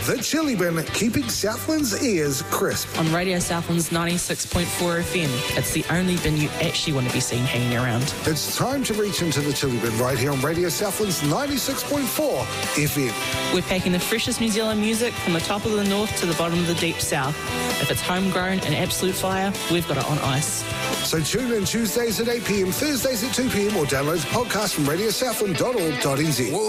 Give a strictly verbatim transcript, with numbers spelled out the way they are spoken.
The Chili Bin, keeping Southland's ears crisp. On Radio Southland's ninety-six point four F M. It's the only bin you actually want to be seen hanging around. It's time to reach into the Chili Bin right here on Radio Southland's ninety-six point four F M. We're packing the freshest New Zealand music from the top of the north to the bottom of the deep south. If it's homegrown and absolute fire, we've got it on ice. So tune in Tuesdays at eight p.m, Thursdays at two p.m, or download the podcast from radio southland dot org dot n z.